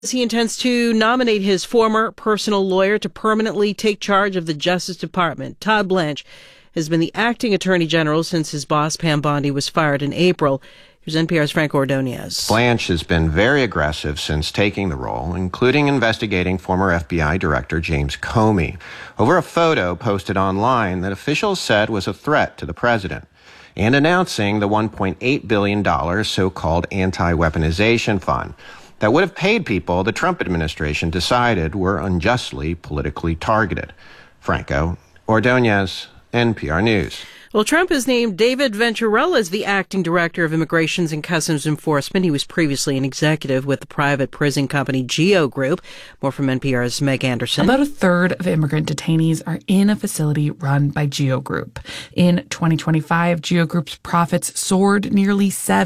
He intends to nominate his former personal lawyer to permanently take charge of the Justice Department. Todd Blanche has been the acting attorney general since his boss, Pam Bondi, was fired in April. Here's NPR's Frank Ordonez. Blanche has been very aggressive since taking the role, including investigating former FBI Director James Comey over a photo posted online that officials said was a threat to the president, and announcing the $1.8 billion so-called anti-weaponization fund that would have paid people the Trump administration decided were unjustly politically targeted. Franco Ordonez, NPR News. Well, Trump has named David Venturella as the acting director of Immigrations and Customs Enforcement. He was previously an executive with the private prison company GEO Group. More from NPR's Meg Anderson. About a third of immigrant detainees are in a facility run by GEO Group. In 2025, GEO Group's profits soared nearly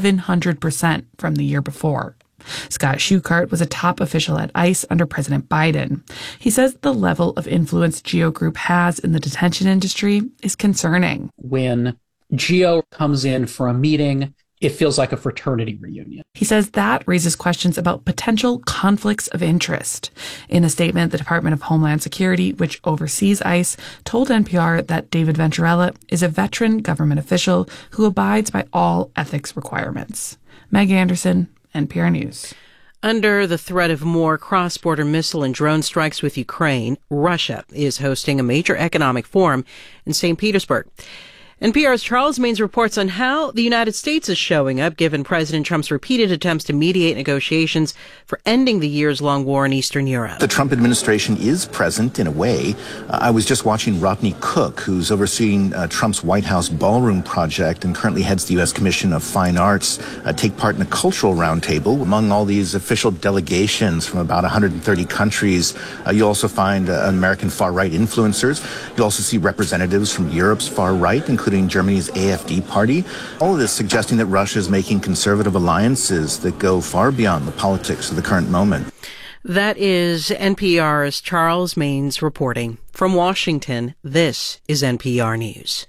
700% from the year before. Scott Schuchart was a top official at ICE under President Biden. He says the level of influence GEO Group has in the detention industry is concerning. When GEO comes in for a meeting, it feels like a fraternity reunion. He says that raises questions about potential conflicts of interest. In a statement, the Department of Homeland Security, which oversees ICE, told NPR that David Venturella is a veteran government official who abides by all ethics requirements. Meg Anderson, NPR News. Under the threat of more cross-border missile and drone strikes with Ukraine, Russia is hosting a major economic forum in St. Petersburg. NPR's Charles Maynes reports on how the United States is showing up, given President Trump's repeated attempts to mediate negotiations for ending the years-long war in Eastern Europe. The Trump administration is present in a way. I was just watching Rodney Cook, who's overseeing Trump's White House ballroom project and currently heads the U.S. Commission of Fine Arts, take part in a cultural roundtable. Among all these official delegations from about 130 countries, you'll also find American far-right influencers. You'll also see representatives from Europe's far-right, including Germany's AfD party. All of this suggesting that Russia is making conservative alliances that go far beyond the politics of the current moment. That is NPR's Charles Maynes reporting. From Washington, this is NPR News.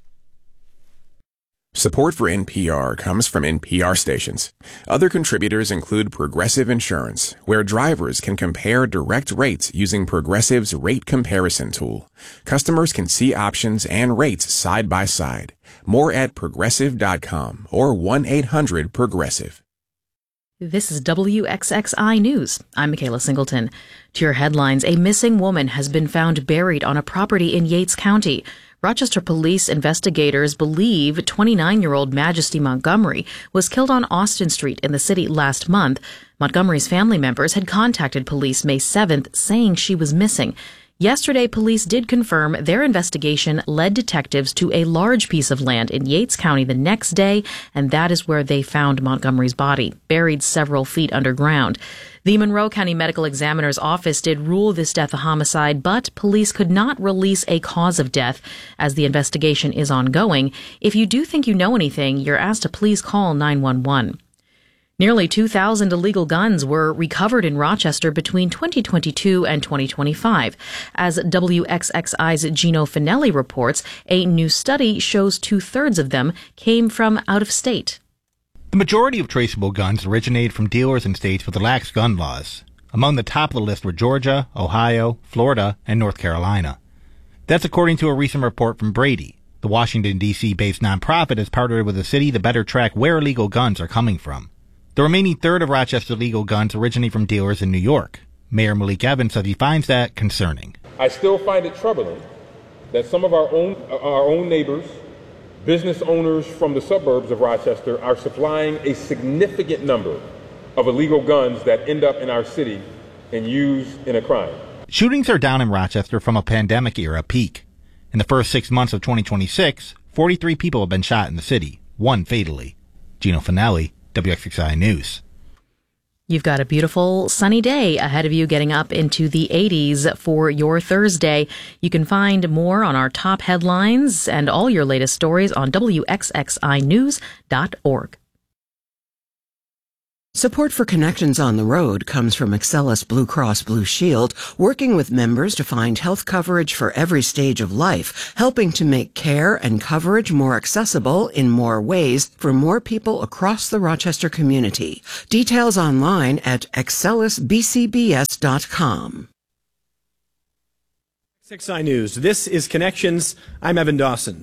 Support for NPR comes from NPR stations. Other contributors include Progressive Insurance, where drivers can compare direct rates using Progressive's rate comparison tool. Customers can see options and rates side by side. More at progressive.com or 1-800-PROGRESSIVE. This is WXXI News. I'm Michaela Singleton. To your headlines, a missing woman has been found buried on a property in Yates County. Rochester police investigators believe 29-year-old Majesty Montgomery was killed on Austin Street in the city last month. Montgomery's family members had contacted police May 7th saying she was missing. Yesterday, police did confirm their investigation led detectives to a large piece of land in Yates County the next day, and that is where they found Montgomery's body, buried several feet underground. The Monroe County Medical Examiner's Office did rule this death a homicide, but police could not release a cause of death as the investigation is ongoing. If you do think you know anything, you're asked to please call 911. Nearly 2,000 illegal guns were recovered in Rochester between 2022 and 2025. As WXXI's Gino Finelli reports, a new study shows 2/3 of them came from out of state. The majority of traceable guns originated from dealers in states with lax gun laws. Among the top of the list were Georgia, Ohio, Florida, and North Carolina. That's according to a recent report from Brady. The Washington, D.C.-based nonprofit has partnered with the city to better track where illegal guns are coming from. The remaining third of Rochester legal guns originate from dealers in New York. Mayor Malik Evans says he finds that concerning. I still find it troubling that some of our own neighbors, business owners from the suburbs of Rochester, are supplying a significant number of illegal guns that end up in our city and used in a crime. Shootings are down in Rochester from a pandemic-era peak. In the first 6 months of 2026, 43 people have been shot in the city, one fatally. Gino Finelli, WXXI News. You've got a beautiful sunny day ahead of you, getting up into the 80s for your Thursday. You can find more on our top headlines and all your latest stories on WXXInews.org. Support for Connections on the Road comes from Excellus Blue Cross Blue Shield, working with members to find health coverage for every stage of life, helping to make care and coverage more accessible in more ways for more people across the Rochester community. Details online at excellusbcbs.com. 6i News. This is Connections. I'm Evan Dawson.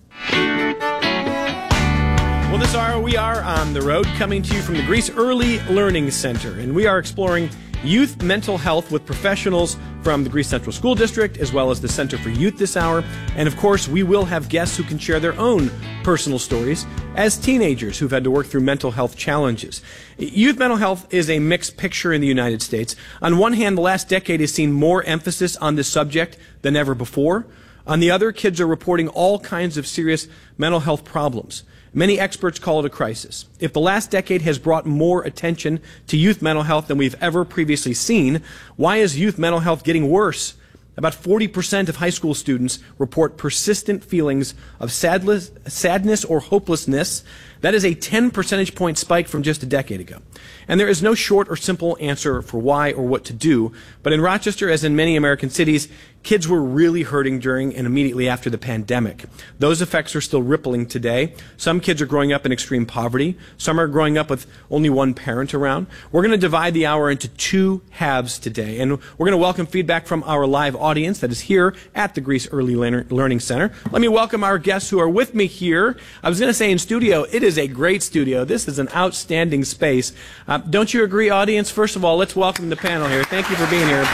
Well, this hour we are on the road, coming to you from the Greece Early Learning Center, and we are exploring youth mental health with professionals from the Greece Central School District, as well as the Center for Youth this hour. And of course, we will have guests who can share their own personal stories as teenagers who've had to work through mental health challenges. Youth mental health is a mixed picture in the United States. On one hand, the last decade has seen more emphasis on this subject than ever before. On the other, kids are reporting all kinds of serious mental health problems. Many experts call it a crisis. If the last decade has brought more attention to youth mental health than we've ever previously seen, why is youth mental health getting worse? About 40% of high school students report persistent feelings of sadness or hopelessness. That is a 10 percentage point spike from just a decade ago. And there is no short or simple answer for why or what to do. But in Rochester, as in many American cities, kids were really hurting during and immediately after the pandemic. Those effects are still rippling today. Some kids are growing up in extreme poverty. Some are growing up with only one parent around. We're going to divide the hour into two halves today. And we're going to welcome feedback from our live audience that is here at the Greece Early Learning Center. Let me welcome our guests who are with me here. I was going to say in studio, it is a great studio. This is an outstanding space. Don't you agree, audience? First of all, let's welcome the panel here. Thank you for being here.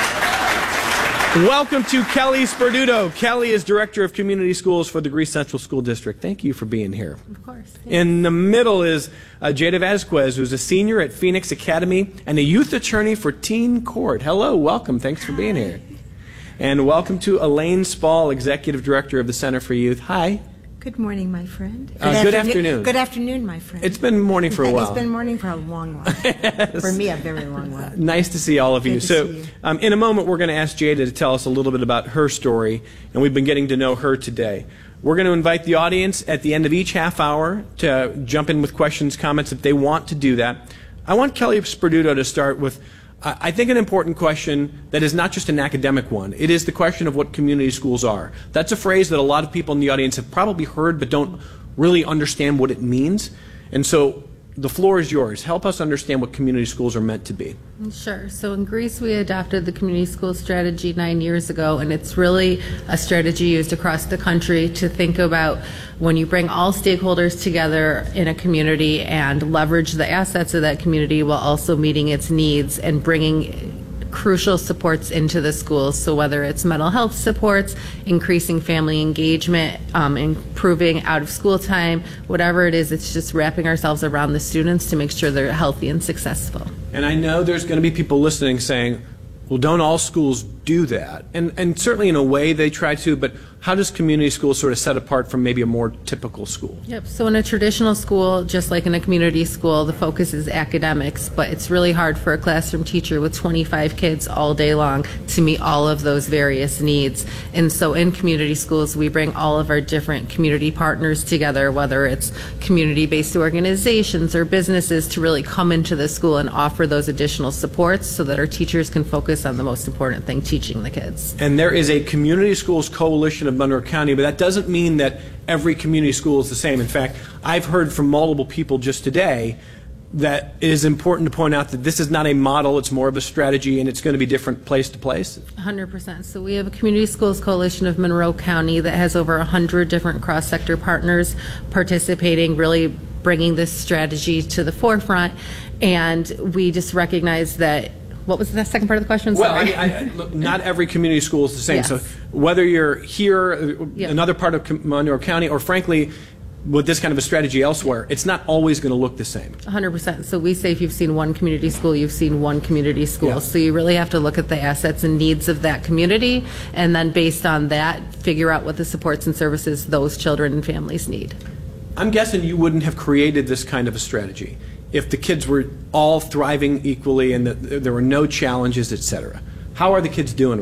Welcome to Kelly Sperduto. Kelly is Director of Community Schools for the Greece Central School District. Thank you for being here. Of course. Thanks. In the middle is Jada Vasquez, who's a senior at Phoenix Academy and a youth attorney for Teen Court. Hello, welcome. Thanks for being here. And welcome to Elaine Spall, Executive Director of the Center for Youth. Hi. Good morning, my friend. Good afternoon. Good afternoon, my friend. It's been morning for a while. It's been morning for a long while. Yes. For me, a very long while. Nice to see all of you. Good to see you. In a moment, we're going to ask Jada to tell us a little bit about her story, and we've been getting to know her today. We're going to invite the audience at the end of each half hour to jump in with questions, comments, if they want to do that. I want Kelly Sperduto to start with I think an important question that is not just an academic one. It is the question of what community schools are. That's a phrase that a lot of people in the audience have probably heard but don't really understand what it means. And so the floor is yours. Help us understand what community schools are meant to be. Sure. So in Greece, we adopted the community school strategy 9 years ago, and it's really a strategy used across the country to think about when you bring all stakeholders together in a community and leverage the assets of that community while also meeting its needs and bringing crucial supports into the schools. So whether it's mental health supports, increasing family engagement, improving out of school time, whatever it is, it's just wrapping ourselves around the students to make sure they're healthy and successful. And I know there's going to be people listening saying, well, don't all schools do that? And certainly in a way they try to, but how does community school sort of set apart from maybe a more typical school? Yep. So in a traditional school, just like in a community school, the focus is academics, but it's really hard for a classroom teacher with 25 kids all day long to meet all of those various needs. And so in community schools, we bring all of our different community partners together, whether it's community-based organizations or businesses, to really come into the school and offer those additional supports so that our teachers can focus on the most important thing, teaching the kids. And there is a community schools coalition of Monroe County, but that doesn't mean that every community school is the same. In fact, I've heard from multiple people just today that it is important to point out that this is not a model, it's more of a strategy, and it's going to be different place to place. 100%. So we have a Community Schools Coalition of Monroe County that has over 100 different cross-sector partners participating, really bringing this strategy to the forefront. And we just recognize that. What was the second part of the question? Sorry. Well, look, not every community school is the same. Yes. So whether you're here, another part of Monroe County, or frankly, with this kind of a strategy elsewhere, it's not always going to look the same. 100%. So we say if you've seen one community school, you've seen one community school. Yeah. So you really have to look at the assets and needs of that community, and then based on that, figure out what the supports and services those children and families need. I'm guessing you wouldn't have created this kind of a strategy if the kids were all thriving equally and that there were no challenges, etc. How are the kids doing right now?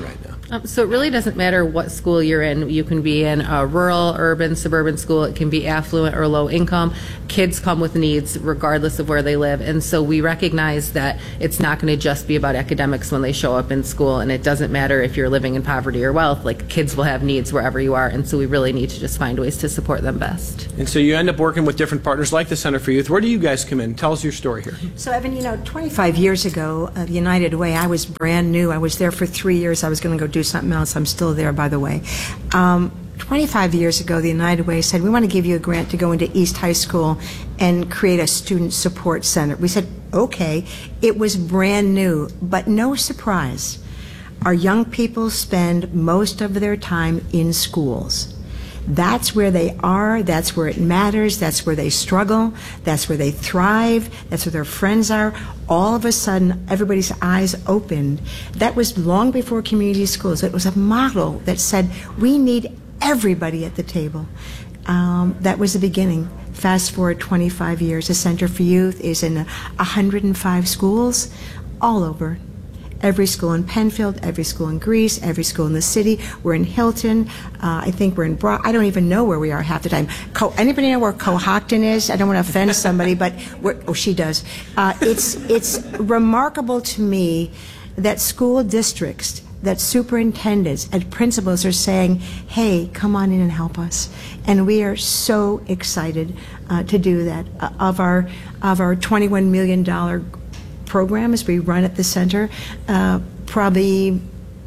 So it really doesn't matter what school you're in. You can be in a rural, urban, suburban school. It can be affluent or low income. Kids come with needs regardless of where they live. And so we recognize that it's not going to just be about academics when they show up in school. And it doesn't matter if you're living in poverty or wealth. Like, kids will have needs wherever you are. And so we really need to just find ways to support them best. And so you end up working with different partners like the Center for Youth. Where do you guys come in? Tell us your story here. So, Evan, 25 years ago, the United Way, I was brand new. I was there for 3 years. I was going to go do something else. I'm still there, by the way. 25 years ago, the United Way said, we want to give you a grant to go into East High School and create a student support center. We said, okay. It was brand new, but no surprise. Our young people spend most of their time in schools. That's where they are, that's where it matters, that's where they struggle, that's where they thrive, that's where their friends are. All of a sudden, everybody's eyes opened. That was long before community schools. It was a model that said, we need everybody at the table. That was the beginning. Fast forward 25 years, the Center for Youth is in 105 schools all over. Every school in Penfield, every school in Greece, every school in the city. We're in Hilton. I think we're in I don't even know where we are half the time. Anybody know where Cohocton is? I don't want to offend somebody, but she does. It's remarkable to me that school districts, that superintendents and principals are saying, hey, come on in and help us. And we are so excited to do that. Of our $21 million programs we run at the center, probably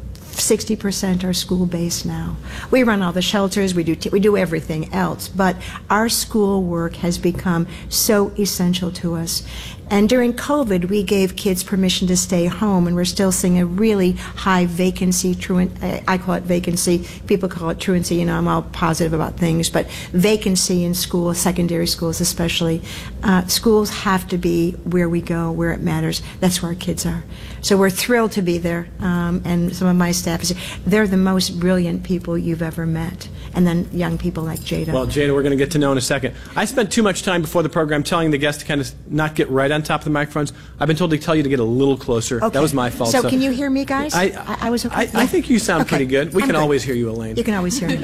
60% are school-based now. We run all the shelters, we do everything else, but our school work has become so essential to us. And during COVID, we gave kids permission to stay home, and we're still seeing a really high vacancy, I call it vacancy, people call it truancy, I'm all positive about things, but vacancy in schools, secondary schools especially. Schools have to be where we go, where it matters. That's where our kids are. So we're thrilled to be there, and some of my staff is, they're the most brilliant people you've ever met. And then young people like Jada. Well, Jada, we're going to get to know in a second. I spent too much time before the program telling the guests to kind of not get right on top of the microphones. I've been told to tell you to get a little closer. Okay. That was my fault. So can you hear me, guys? I was okay. I think you sound okay. pretty good. We I'm can good. always hear you, Elaine. You can always hear me.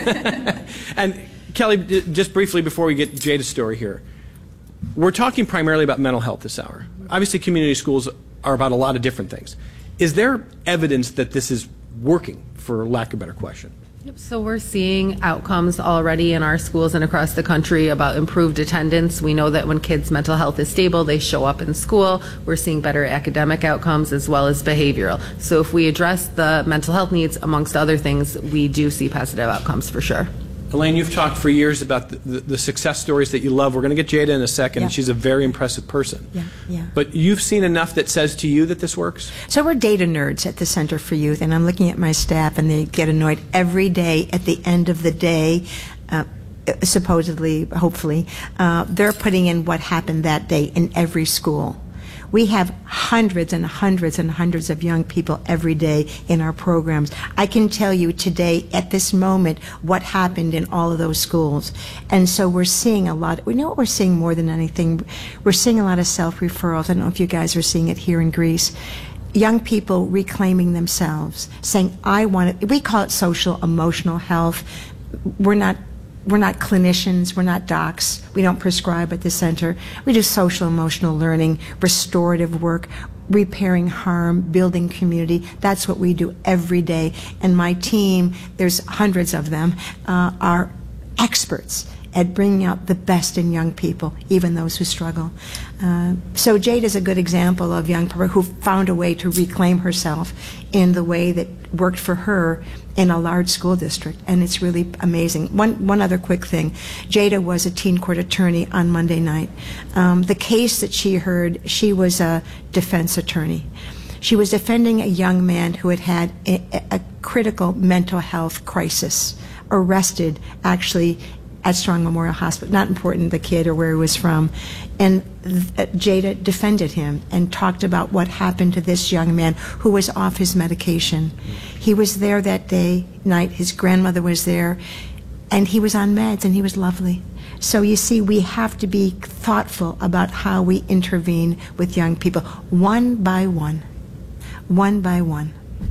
And Kelly, just briefly before we get Jada's story here, we're talking primarily about mental health this hour. Obviously, community schools are about a lot of different things. Is there evidence that this is working, for lack of a better question? Yep, so we're seeing outcomes already in our schools and across the country about improved attendance. We know that when kids' mental health is stable, they show up in school. We're seeing better academic outcomes as well as behavioral. So if we address the mental health needs, amongst other things, we do see positive outcomes for sure. Elaine, you've talked for years about the success stories that you love. We're going to get Jada in a second. Yeah. She's a very impressive person. Yeah. But you've seen enough that says to you that this works? So we're data nerds at the Center for Youth, and I'm looking at my staff, and they get annoyed every day at the end of the day. Supposedly, hopefully, they're putting in what happened that day in every school. We have hundreds and hundreds and hundreds of young people every day in our programs. I can tell you today, at this moment, what happened in all of those schools. And so we're seeing a lot. We know what we're seeing more than anything. We're seeing a lot of self-referrals. I don't know if you guys are seeing it here in Greece. Young people reclaiming themselves, saying, I want it. We call it social emotional health. We're not clinicians, we're not docs, we don't prescribe at the center. We do social emotional learning, restorative work, repairing harm, building community. That's what we do every day. And my team, there's hundreds of them, are experts at bringing out the best in young people, even those who struggle. So Jade is a good example of young people who found a way to reclaim herself in the way that worked for her in a large school district, and it's really amazing. One other quick thing. Jada was a teen court attorney on Monday night. The case that she heard, she was a defense attorney. She was defending a young man who had had a critical mental health crisis, arrested actually at Strong Memorial Hospital. Not important, the kid or where he was from. And Jada defended him and talked about what happened to this young man who was off his medication. He was there that night. His grandmother was there, and he was on meds, and he was lovely. So you see, we have to be thoughtful about how we intervene with young people, one by one. One by one.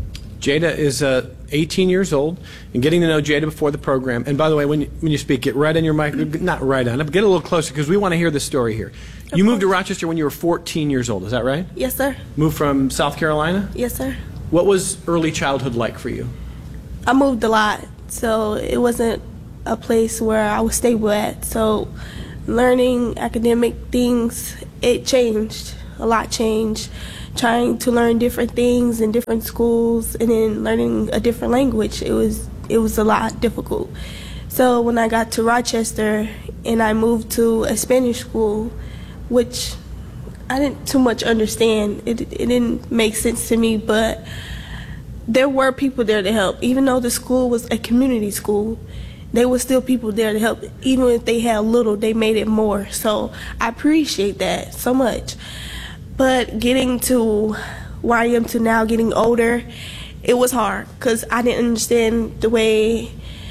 Jada is 18 years old, and getting to know Jada before the program. And by the way, when you speak, get right in your mic, not right on it, but get a little closer because we want to hear the story here. You moved to Rochester when you were 14 years old, is that right? Yes, sir. Moved from South Carolina? Yes, sir. What was early childhood like for you? I moved a lot, so it wasn't a place where I was stable at. So learning academic things, it changed. A lot changed. Trying to learn different things in different schools and then learning a different language, it was a lot difficult. So when I got to Rochester and I moved to a Spanish school, which I didn't too much understand, it didn't make sense to me, but there were people there to help. Even though the school was a community school, there were still people there to help. Even if they had little, they made it more. So I appreciate that so much. But getting to where I am to now, getting older, it was hard because I didn't understand the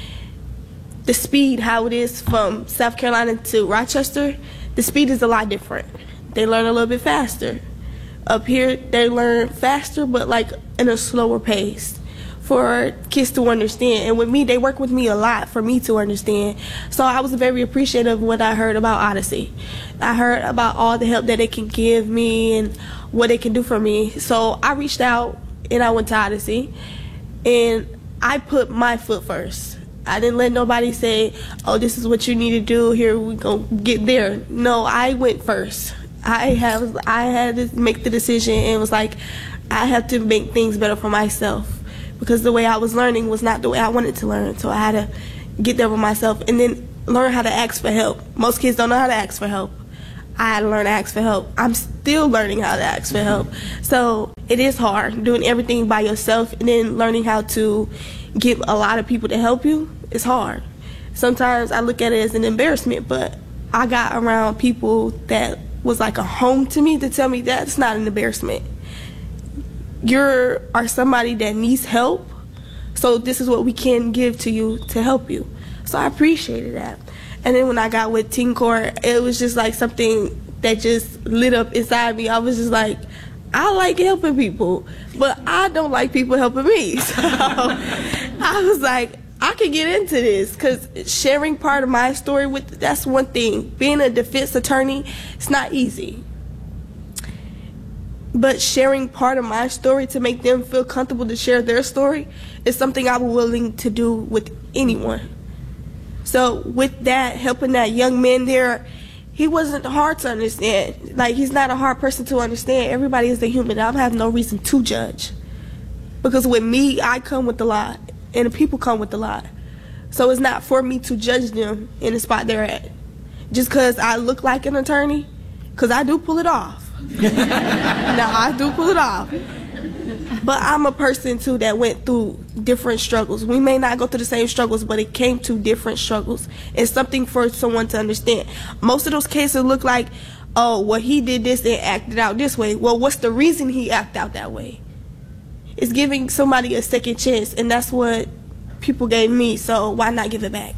speed, how it is from South Carolina to Rochester. The speed is a lot different. They learn a little bit faster. Up here, they learn faster, but like in a slower pace for kids to understand. And with me, they work with me a lot for me to understand. So I was very appreciative of what I heard about Odyssey. I heard about all the help that it can give me and what it can do for me. So I reached out and I went to Odyssey and I put my foot first. I didn't let nobody say, oh, this is what you need to do, here we go get there. No, I went first. I had to make the decision and was like, I have to make things better for myself because the way I was learning was not the way I wanted to learn. So I had to get there with myself and then learn how to ask for help. Most kids don't know how to ask for help. I had to learn to ask for help. I'm still learning how to ask for help. So it is hard doing everything by yourself and then learning how to get a lot of people to help you. It's hard. Sometimes I look at it as an embarrassment, but I got around people that was like a home to me to tell me that's not an embarrassment. You are somebody that needs help, so this is what we can give to you to help you. So I appreciated that. And then when I got with Teen Corps, it was just like something that just lit up inside me. I was just like, I like helping people, but I don't like people helping me. So I was like, I can get into this because sharing part of my story that's one thing. Being a defense attorney, it's not easy. But sharing part of my story to make them feel comfortable to share their story is something I'm willing to do with anyone. So with that, helping that young man there, he wasn't hard to understand. Like, he's not a hard person to understand. Everybody is a human. I have no reason to judge. Because with me, I come with a lot, and the people come with a lot. So it's not for me to judge them in the spot they're at. Just because I look like an attorney, because I do pull it off. Now, I do pull it off. But I'm a person, too, that went through different struggles. We may not go through the same struggles, but it came to different struggles. It's something for someone to understand. Most of those cases look like, oh, well, he did this and acted out this way. Well, what's the reason he acted out that way? It's giving somebody a second chance, and that's what people gave me, so why not give it back?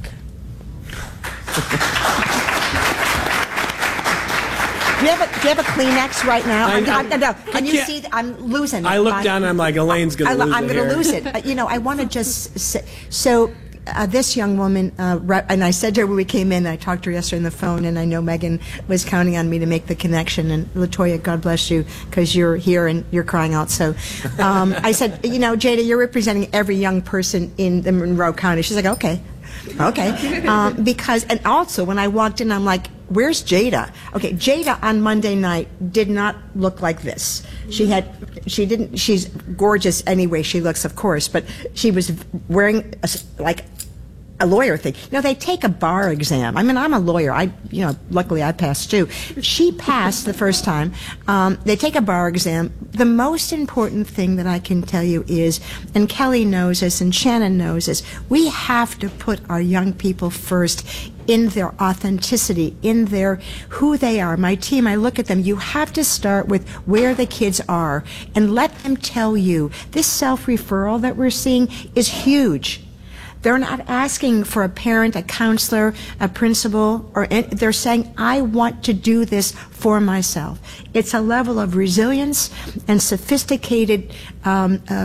Do you have a Kleenex right now? No. Can you see? I'm losing it. I look down and I'm like, Elaine's going to lose it. I'm going to lose it. I want to just say, so this young woman, and I said to her when we came in, I talked to her yesterday on the phone, and I know Megan was counting on me to make the connection. And Latoya, God bless you, because you're here and you're crying out. So I said, Jada, you're representing every young person in the Monroe County. She's like, okay. Because, and also when I walked in, I'm like, where's Jada? Okay, Jada on Monday night did not look like this. She's gorgeous anyway, she looks, of course, but she was wearing like a lawyer thing. They take a bar exam. I mean, I'm a lawyer. Luckily I passed too. She passed the first time. They take a bar exam. The most important thing that I can tell you is, and Kelly knows this and Shannon knows this, we have to put our young people first in their authenticity, in their who they are. My team, I look at them. You have to start with where the kids are and let them tell you. This self-referral that we're seeing is huge. They're not asking for a parent, a counselor, a principal, they're saying, I want to do this for myself. It's a level of resilience and sophisticated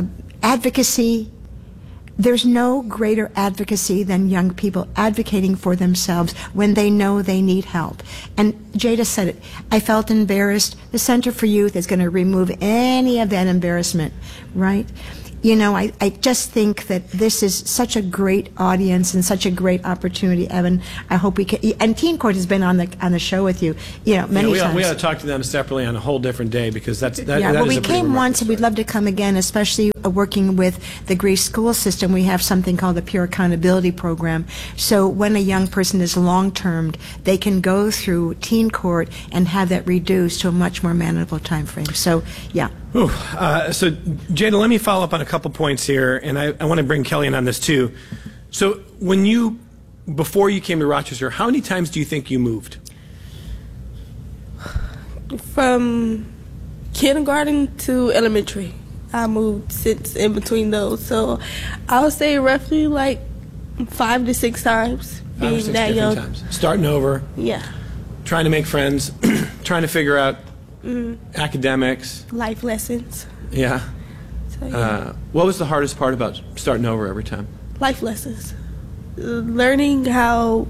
advocacy. There's no greater advocacy than young people advocating for themselves when they know they need help. And Jada said it. I felt embarrassed. The Center for Youth is going to remove any of that embarrassment, right? You know, I just think that this is such a great audience and such a great opportunity, Evan. I hope we can. And Teen Court has been on the show with you, many times. We ought to talk to them separately on a whole different day because that well, is we came once, and we'd love to come again, especially working with the Greece school system. We have something called the Peer Accountability Program. So when a young person is long-termed, they can go through Teen Court and have that reduced to a much more manageable time frame. So, yeah. So, Jada, let me follow up on a couple points here, and I want to bring Kelly in on this too. So, before you came to Rochester, how many times do you think you moved? From kindergarten to elementary, I moved since in between those. So, I would say roughly like 5 to 6 times. 5 or 6 different times. Starting over. Yeah. Trying to make friends, trying to figure out academics, life lessons. Yeah. So, yeah. What was the hardest part about starting over every time? Life lessons. Learning how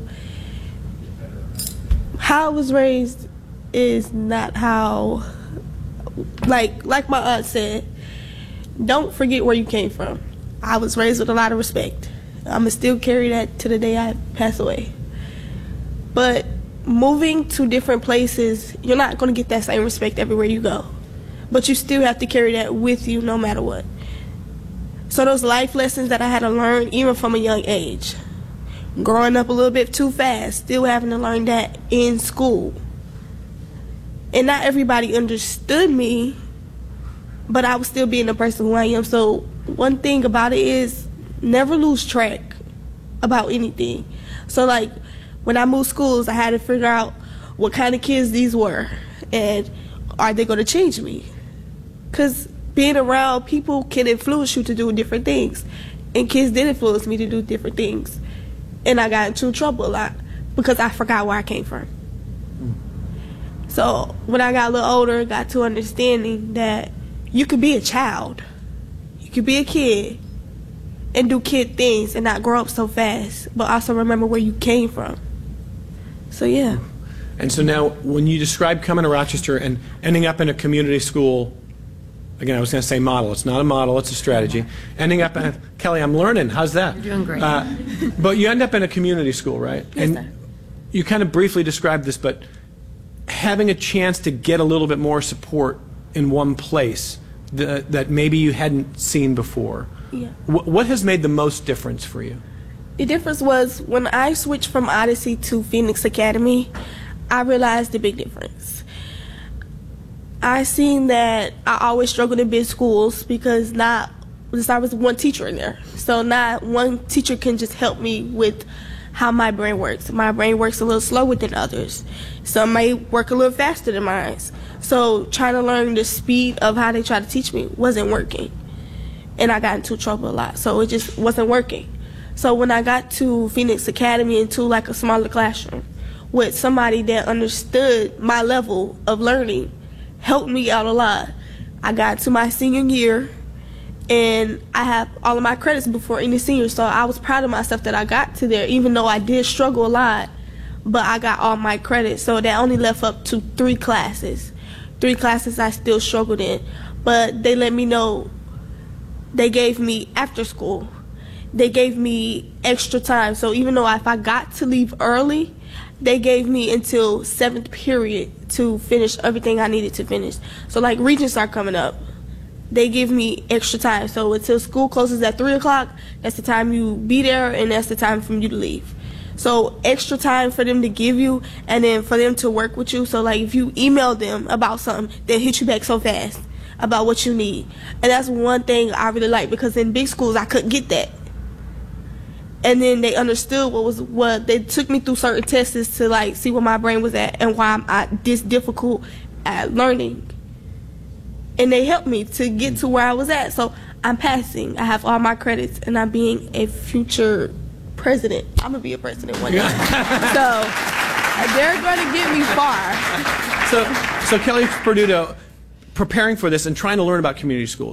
I was raised is not how, like my aunt said, don't forget where you came from. I was raised with a lot of respect. I'm going to still carry that to the day I pass away. But moving to different places, you're not going to get that same respect everywhere you go. But you still have to carry that with you no matter what. So those life lessons that I had to learn even from a young age, growing up a little bit too fast, still having to learn that in school. And not everybody understood me, but I was still being the person who I am. So one thing about it is never lose track about anything. So like when I moved schools, I had to figure out what kind of kids these were and are they going to change me? Because being around people can influence you to do different things. And kids did influence me to do different things. And I got into trouble a lot because I forgot where I came from. So when I got a little older, got to understanding that you could be a child, you could be a kid and do kid things and not grow up so fast, but also remember where you came from. So yeah. And so now when you describe coming to Rochester and ending up in a community school, again, I was going to say model. It's not a model, it's a strategy. Ending up in, Kelly, I'm learning. How's that? You're doing great. But you end up in a community school, right? Yes, and sir. You kind of briefly described this, but having a chance to get a little bit more support in one place that maybe you hadn't seen before. Yeah. What has made the most difference for you? The difference was when I switched from Odyssey to Phoenix Academy, I realized the big difference. I seen that I always struggled in big schools because I was one teacher in there. So not one teacher can just help me with how my brain works. My brain works a little slower than others. Some may work a little faster than mine. So trying to learn the speed of how they try to teach me wasn't working. And I got into trouble a lot. So it just wasn't working. So when I got to Phoenix Academy into like a smaller classroom with somebody that understood my level of learning, helped me out a lot. I got to my senior year and I have all of my credits before any senior, so I was proud of myself that I got to there, even though I did struggle a lot, but I got all my credits, so that only left up to 3 classes. 3 classes I still struggled in, but they let me know. They gave me after school. They gave me extra time, so even though if I got to leave early, they gave me until 7th period to finish everything I needed to finish. So like Regents are coming up. They give me extra time. So until school closes at 3 o'clock, that's the time you be there and that's the time for you to leave. So extra time for them to give you and then for them to work with you. So like if you email them about something, they'll hit you back so fast about what you need. And that's one thing I really like because in big schools I couldn't get that. And then they understood what they took me through certain tests to like see where my brain was at and why I'm this difficult at learning. And they helped me to get to where I was at. So I'm passing. I have all my credits and I'm being a future president. I'm going to be a president one day. So they're going to get me far. So Kelly Perduto, preparing for this and trying to learn about community schools,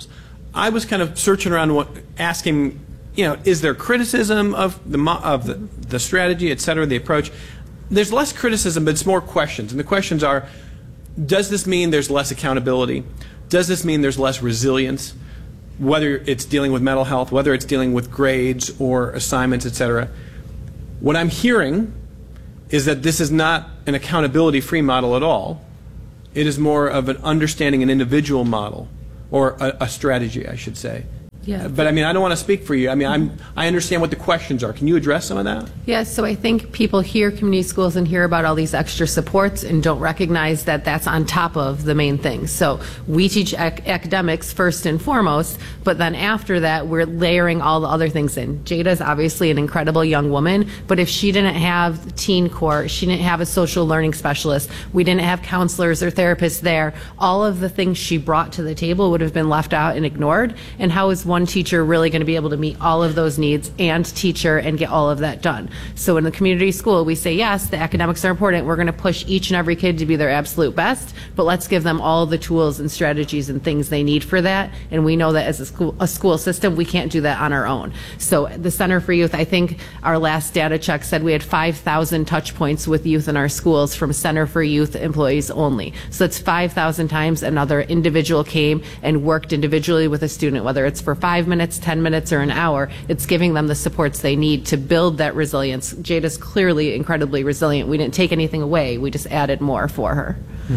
I was kind of searching around, asking, is there criticism of the strategy, et cetera, the approach? There's less criticism, but it's more questions. And the questions are, does this mean there's less accountability? Does this mean there's less resilience? Whether it's dealing with mental health, whether it's dealing with grades or assignments, et cetera. What I'm hearing is that this is not an accountability-free model at all. It is more of an understanding an individual model, or a strategy, I should say. Yeah. But I don't want to speak for you. I understand what the questions are. Can you address some of that? Yes, so I think people hear community schools and hear about all these extra supports and don't recognize that that's on top of the main things. So we teach academics first and foremost, but then after that we're layering all the other things in. Jada's obviously an incredible young woman, but if she didn't have teen court, she didn't have a social learning specialist, we didn't have counselors or therapists there, all of the things she brought to the table would have been left out and ignored. And how is one teacher really going to be able to meet all of those needs and teacher and get all of that done? So in the community school, we say, yes, the academics are important. We're going to push each and every kid to be their absolute best, but let's give them all the tools and strategies and things they need for that. And we know that as a school system, we can't do that on our own. So the Center for Youth, I think our last data check said we had 5,000 touch points with youth in our schools from Center for Youth employees only. So that's 5,000 times another individual came and worked individually with a student, whether it's for 5 minutes, 10 minutes, or an hour. It's giving them the supports they need to build that resilience. Jada's clearly incredibly resilient. We didn't take anything away. We just added more for her.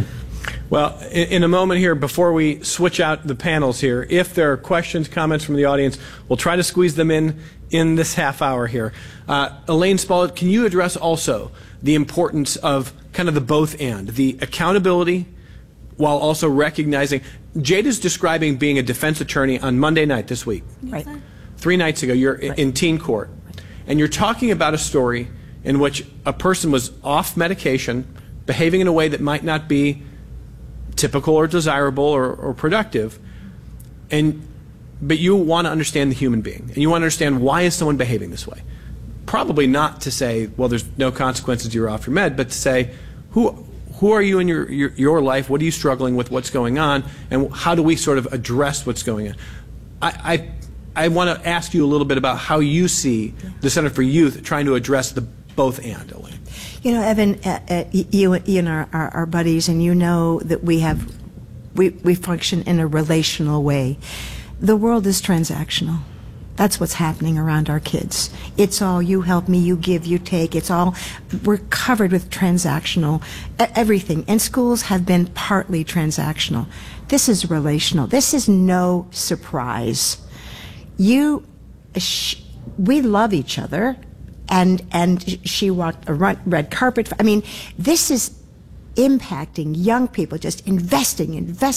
Well, in a moment here, before we switch out the panels here, if there are questions, comments from the audience, we'll try to squeeze them in this half hour here. Elaine Spaulding, can you address also the importance of kind of the both and, the accountability while also recognizing, Jada's describing being a defense attorney on Monday night this week. Right. 3 nights ago, you're in teen court, and you're talking about a story in which a person was off medication, behaving in a way that might not be typical or desirable or productive, but you want to understand the human being, and you want to understand why is someone behaving this way. Probably not to say, well, there's no consequences, you're off your med, but to say, who are you in your life? What are you struggling with? What's going on? And how do we sort of address what's going on? I want to ask you a little bit about how you see the Center for Youth trying to address the both and, Elaine. Evan, you and our buddies, and you know that we function in a relational way. The world is transactional. That's what's happening around our kids. It's all you help me, you give, you take. We're covered with transactional everything. And schools have been partly transactional. This is relational. This is no surprise. We love each other, and she walked a red carpet. This is impacting young people, just investing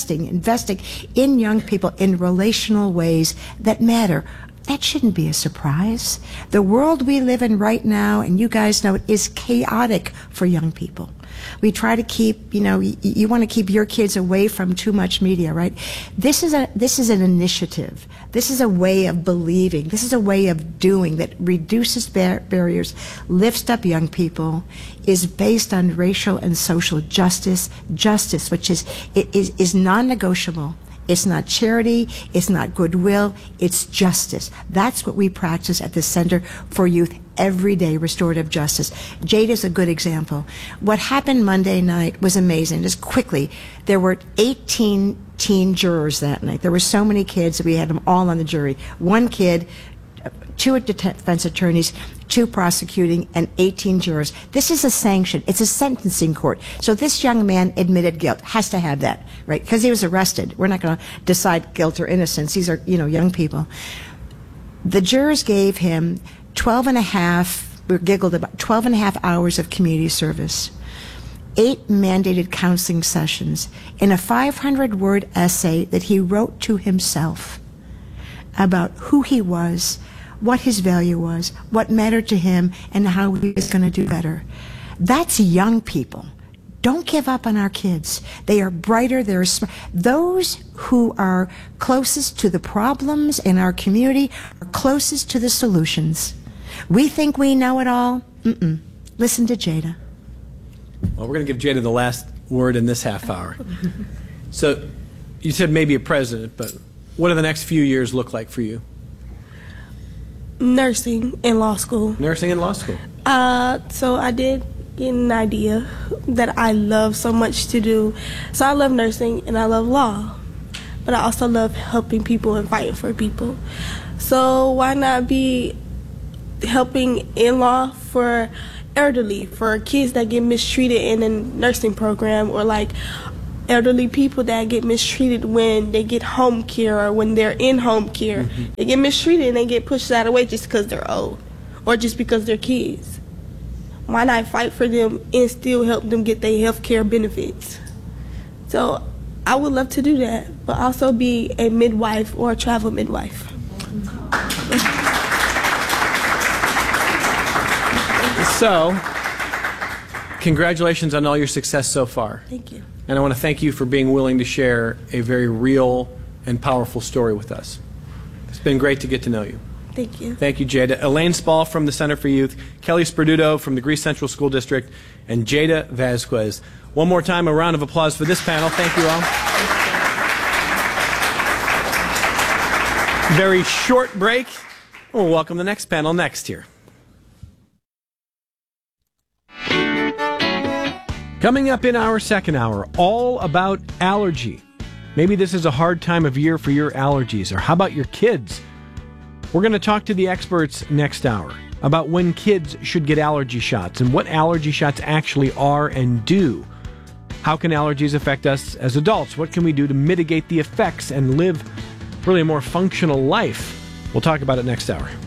in young people in relational ways that matter. That shouldn't be a surprise. The world we live in right now, and you guys know it, is chaotic for young people. We try to keep, you want to keep your kids away from too much media, right? This is an initiative. This is a way of believing. This is a way of doing that reduces barriers, lifts up young people, is based on racial and social justice, which is non-negotiable. It's not charity, it's not goodwill, it's justice. That's what we practice at the Center for Youth, everyday restorative justice. Jada's a good example. What happened Monday night was amazing. Just quickly, there were 18 teen jurors that night. There were so many kids, we had them all on the jury. 1 kid, 2 defense attorneys, 2 prosecuting, and 18 jurors. This is a sanction. It's a sentencing court. So this young man admitted guilt. Has to have that, right? Because he was arrested. We're not going to decide guilt or innocence. These are, young people. The jurors gave him 12 and a half hours of community service, 8 mandated counseling sessions, and a 500-word essay that he wrote to himself about who he was, what his value was, what mattered to him, and how he was going to do better. That's young people. Don't give up on our kids. They are brighter, they're smart. Those who are closest to the problems in our community are closest to the solutions. We think we know it all. Listen to Jada. Well, we're going to give Jada the last word in this half hour. So you said maybe a president, but what do the next few years look like for you? Nursing and law school. Nursing and law school. So I did get an idea that I love so much to do. So I love nursing and I love law, but I also love helping people and fighting for people. So why not be helping in law for elderly, for kids that get mistreated in a nursing program, or like elderly people that get mistreated when they get home care or when they're in home care. Mm-hmm. They get mistreated and they get pushed out of the way just because they're old or just because they're kids. Why not fight for them and still help them get their health care benefits? So I would love to do that, but also be a midwife or a travel midwife. So, congratulations on all your success so far. Thank you. And I want to thank you for being willing to share a very real and powerful story with us. It's been great to get to know you. Thank you. Thank you, Jada. Elaine Spall from the Center for Youth, Kelly Sperduto from the Greece Central School District, and Jada Vasquez. One more time, a round of applause for this panel. Thank you all. Very short break. We'll welcome the next panel next here. Coming up in our second hour, all about allergy. Maybe this is a hard time of year for your allergies, or how about your kids? We're going to talk to the experts next hour about when kids should get allergy shots and what allergy shots actually are and do. How can allergies affect us as adults? What can we do to mitigate the effects and live really a more functional life? We'll talk about it next hour.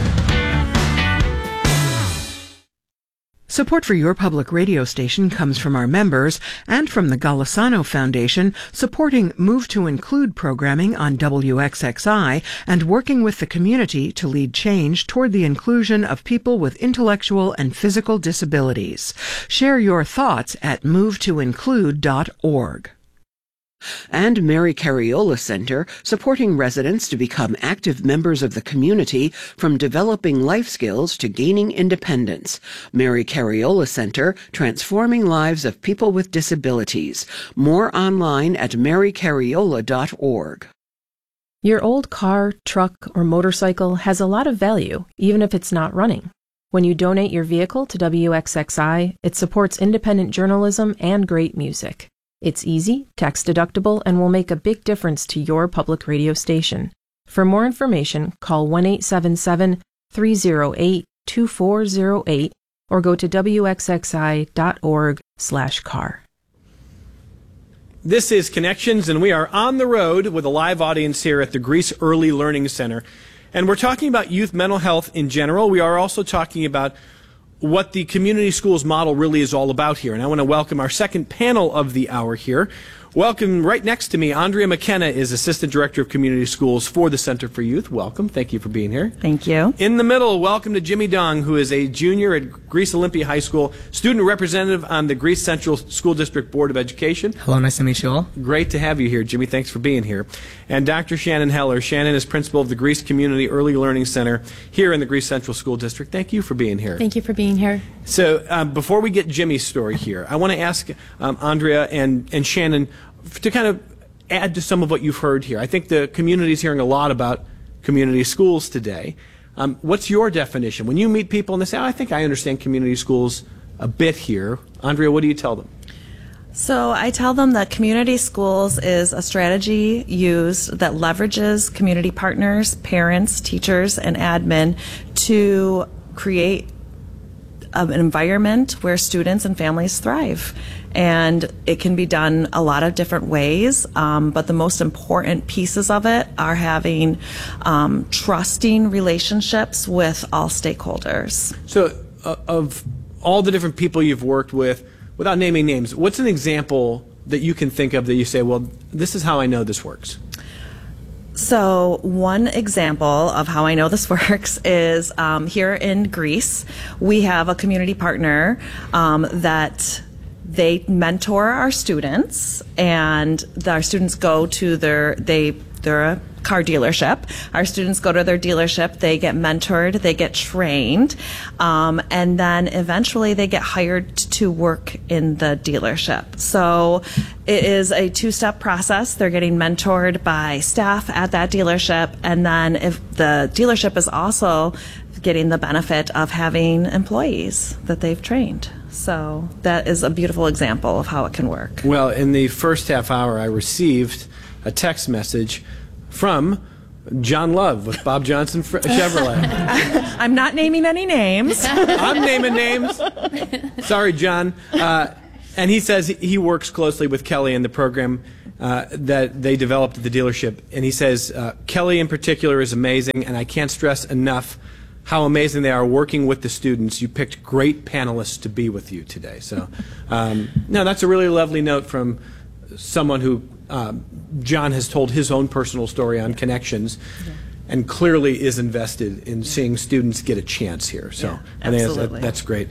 Support for your public radio station comes from our members and from the Golisano Foundation, supporting Move to Include programming on WXXI and working with the community to lead change toward the inclusion of people with intellectual and physical disabilities. Share your thoughts at movetoinclude.org. And Mary Cariola Center, supporting residents to become active members of the community from developing life skills to gaining independence. Mary Cariola Center, transforming lives of people with disabilities. More online at marycariola.org. Your old car, truck, or motorcycle has a lot of value, even if it's not running. When you donate your vehicle to WXXI, it supports independent journalism and great music. It's easy, tax-deductible, and will make a big difference to your public radio station. For more information, call 1-877-308-2408 or go to wxxi.org/car. This is Connections, and we are on the road with a live audience here at the Greece Early Learning Center. And we're talking about youth mental health in general. We are also talking about what the community schools model really is all about here. And I want to welcome our second panel of the hour here. Welcome, right next to me, Andrea McKenna is Assistant Director of Community Schools for the Center for Youth. Welcome. Thank you for being here. Thank you. In the middle, welcome to Jimmy Dong, who is a junior at Greece Olympia High School, student representative on the Greece Central School District Board of Education. Hello, nice to meet you all. Great to have you here, Jimmy. Thanks for being here. And Dr. Shannon Heller. Shannon is principal of the Greece Community Early Learning Center here in the Greece Central School District. Thank you for being here. Thank you for being here. So before we get Jimmy's story here, I want to ask Andrea and Shannon to kind of add to some of what you've heard here. I think the community is hearing a lot about community schools today. What's your definition? When you meet people and they say, I think I understand community schools a bit here, Andrea, what do you tell them? So I tell them that community schools is a strategy used that leverages community partners, parents, teachers, and admin to create an environment where students and families thrive. And it can be done a lot of different ways, but the most important pieces of it are having trusting relationships with all stakeholders. So of all the different people you've worked with, without naming names, what's an example that you can think of that you say, well, this is how I know this works? So one example of how I know this works is here in Greece, we have a community partner that they mentor our students, and our students go to they're a car dealership. Our students go to their dealership, they get mentored, they get trained, and then eventually they get hired to work in the dealership. So it is a two-step process. They're getting mentored by staff at that dealership, and then if the dealership is also getting the benefit of having employees that they've trained. So that is a beautiful example of how it can work. Well, in the first half hour, I received a text message from John Love with Bob Johnson Chevrolet. I'm not naming any names. I'm naming names. Sorry, John. And he says he works closely with Kelly in the program that they developed at the dealership. And he says, Kelly in particular is amazing, and I can't stress enough how amazing they are working with the students. You picked great panelists to be with you today. So, no, that's a really lovely note from someone who John has told his own personal story on Connections, and clearly is invested in seeing students get a chance here. So, I think that's great.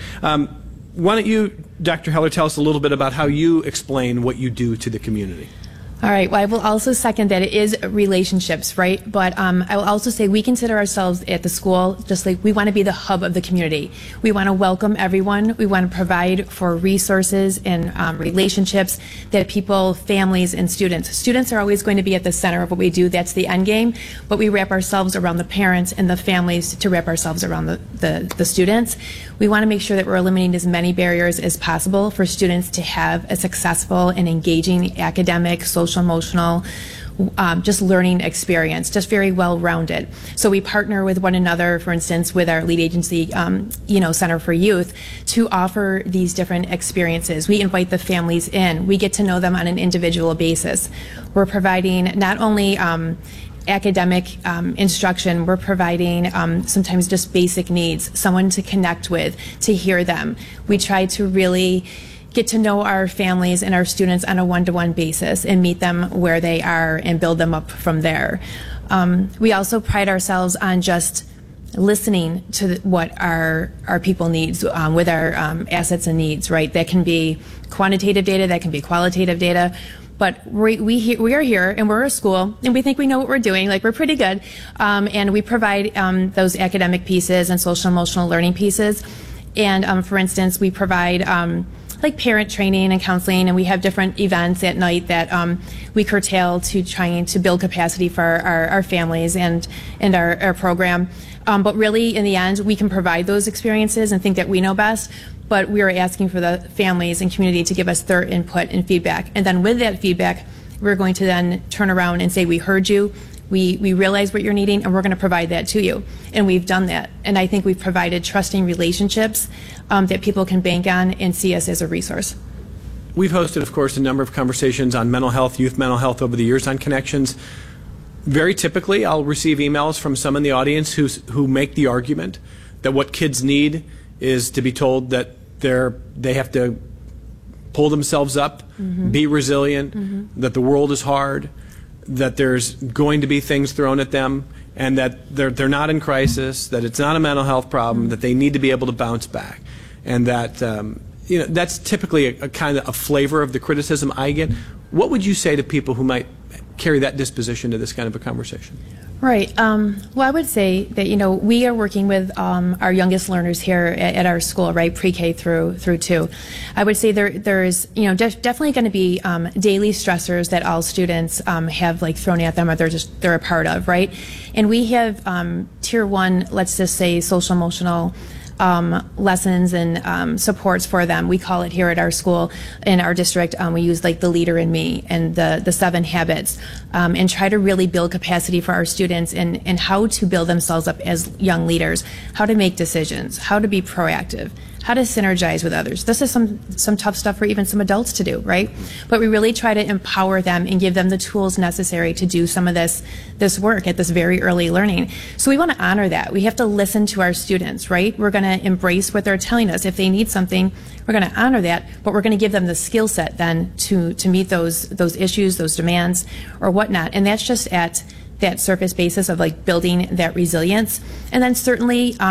Why don't you, Dr. Heller, tell us a little bit about how you explain what you do to the community? All right. Well, I will also second that it is relationships, right? But I will also say we consider ourselves at the school just like we want to be the hub of the community. We want to welcome everyone. We want to provide for resources and relationships that people, families, and students. Students are always going to be at the center of what we do. That's the end game. But we wrap ourselves around the parents and the families to wrap ourselves around the students. We want to make sure that we're eliminating as many barriers as possible for students to have a successful and engaging academic, social, emotional, just learning experience, just very well-rounded. So we partner with one another, for instance, with our lead agency, Center for Youth, to offer these different experiences. We invite the families in. We get to know them on an individual basis. We're providing not only academic instruction, we're providing sometimes just basic needs, someone to connect with, to hear them. We try to really get to know our families and our students on a one-to-one basis and meet them where they are and build them up from there. We also pride ourselves on just listening to what our people needs with our assets and needs, right? That can be quantitative data, that can be qualitative data. But we are here, and we're a school, and we think we know what we're doing. Like, we're pretty good. And we provide those academic pieces and social emotional learning pieces. And for instance, we provide like parent training and counseling, and we have different events at night that we curtail to trying to build capacity for our families and our program. But really, in the end, we can provide those experiences and think that we know best. But we are asking for the families and community to give us their input and feedback. And then with that feedback, we're going to then turn around and say, we heard you, we realize what you're needing, and we're going to provide that to you. And we've done that. And I think we've provided trusting relationships that people can bank on and see us as a resource. We've hosted, of course, a number of conversations on mental health, youth mental health over the years on Connections. Very typically, I'll receive emails from some in the audience who make the argument that what kids need is to be told that they have to pull themselves up, be resilient, that the world is hard, that there's going to be things thrown at them, and that they're not in crisis, that it's not a mental health problem, that they need to be able to bounce back. And that that's typically a kind of a flavor of the criticism I get. What would you say to people who might carry that disposition to this kind of a conversation? Right. Well, I would say that, we are working with our youngest learners here at our school, right, pre-K through 2. I would say there's, definitely going to be daily stressors that all students have thrown at them or they're a part of, right? And we have tier 1, let's just say social emotional lessons and supports for them. We call it here at our school, in our district, we use the leader in me and the 7 habits, and try to really build capacity for our students and how to build themselves up as young leaders, how to make decisions, how to be proactive, how to synergize with others. This is some tough stuff for even some adults to do, right? But we really try to empower them and give them the tools necessary to do some of this work at this very early learning. So we want to honor that. We have to listen to our students, right? We're going to embrace what they're telling us. If they need something, we're going to honor that, but we're going to give them the skill set then to meet those issues, those demands, or whatnot. And that's just at that surface basis of building that resilience. And then certainly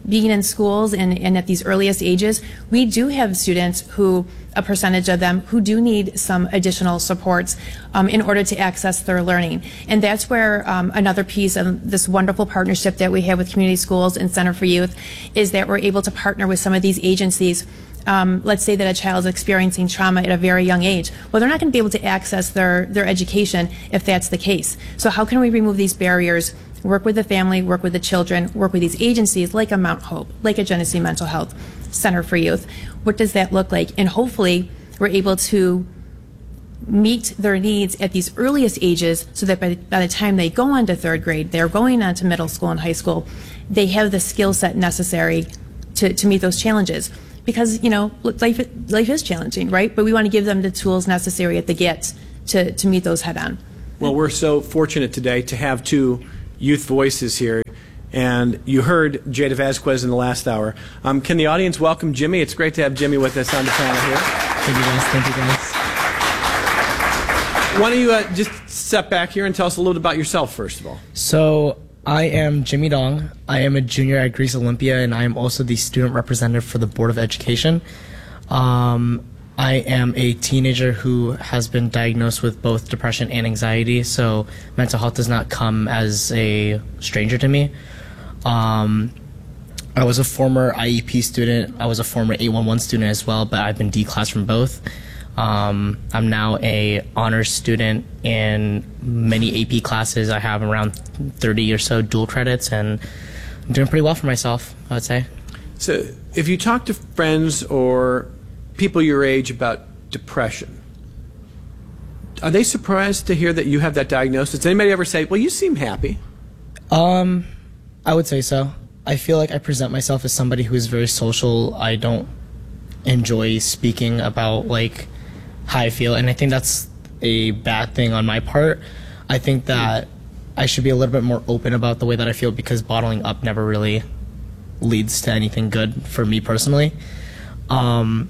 being in schools and at these earliest ages, we do have students who, a percentage of them, who do need some additional supports in order to access their learning. And that's where another piece of this wonderful partnership that we have with community schools and Center for Youth is that we're able to partner with some of these agencies. Let's say that a child is experiencing trauma at a very young age. Well, they're not going to be able to access their education if that's the case. So how can we remove these barriers, work with the family, work with the children, work with these agencies like a Mount Hope, like a Genesee Mental Health Center for Youth? What does that look like? And hopefully we're able to meet their needs at these earliest ages so that by the time they go on to third grade, they're going on to middle school and high school, they have the skill set necessary to meet those challenges. Because, you know, life is challenging, right? But we want to give them the tools necessary at the get to meet those head on. Well, we're so fortunate today to have two youth voices here. And you heard Jada Vasquez in the last hour. Can the audience welcome Jimmy? It's great to have Jimmy with us on the panel here. Thank you, guys. Thank you, guys. Why don't you just step back here and tell us a little bit about yourself, first of all. So, I am Jimmy Dong. I am a junior at Greece Olympia, and I am also the student representative for the Board of Education. I am a teenager who has been diagnosed with both depression and anxiety, so mental health does not come as a stranger to me. I was a former IEP student. I was a former 811 student as well, but I've been declassed from both. I'm now a honors student in many AP classes. I have around 30 or so dual credits, and I'm doing pretty well for myself, I would say. So if you talk to friends or people your age about depression, are they surprised to hear that you have that diagnosis? Does anybody ever say, well, you seem happy? I would say so. I feel like I present myself as somebody who is very social. I don't enjoy speaking about, like, how I feel, and I think that's a bad thing on my part. I think that I should be a little bit more open about the way that I feel, because bottling up never really leads to anything good for me personally. I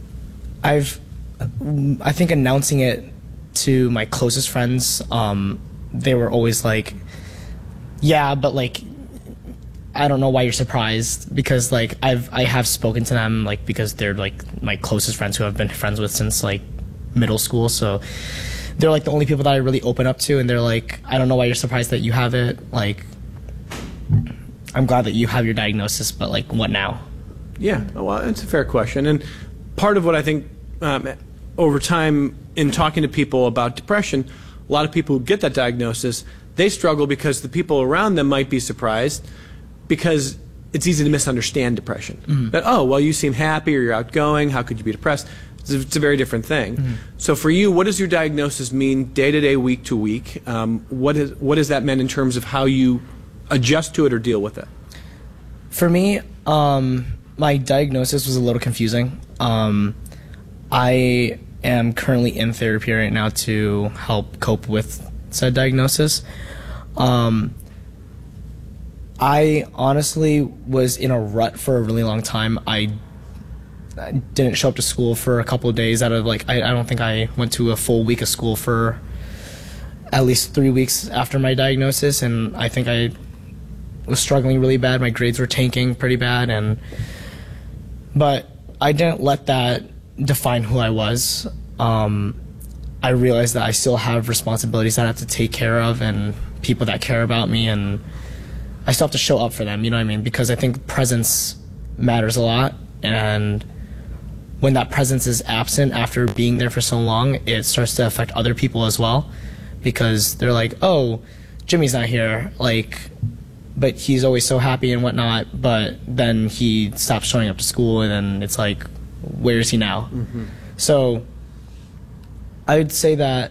think announcing it to my closest friends, they were always like, yeah, but like, I don't know why you're surprised, because like I have spoken to them, like, because they're like my closest friends who I've been friends with since like middle school, so they're like the only people that I really open up to, and they're like, I don't know why you're surprised that you have it, like, I'm glad that you have your diagnosis, but like, what now? Yeah, well, it's a fair question, and part of what I think over time in talking to people about depression, a lot of people who get that diagnosis, they struggle because the people around them might be surprised, because it's easy to misunderstand depression. Mm-hmm. That, oh, well, you seem happy, or you're outgoing, how could you be depressed? It's a very different thing. Mm-hmm. So for you, what does your diagnosis mean day to day, week to week? What has that meant in terms of how you adjust to it or deal with it? For me, my diagnosis was a little confusing. I am currently in therapy right now to help cope with said diagnosis. I honestly was in a rut for a really long time. I didn't show up to school for a couple of days out of like, I don't think I went to a full week of school for at least 3 weeks after my diagnosis, and I think I was struggling really bad. My grades were tanking pretty bad, but I didn't let that define who I was. I realized that I still have responsibilities that I have to take care of and people that care about me, and I still have to show up for them, you know what I mean? Because I think presence matters a lot, and when that presence is absent after being there for so long, it starts to affect other people as well, because they're like, oh, Jimmy's not here, like, but he's always so happy and whatnot, but then he stops showing up to school, and then it's like, where is he now? Mm-hmm. So I would say that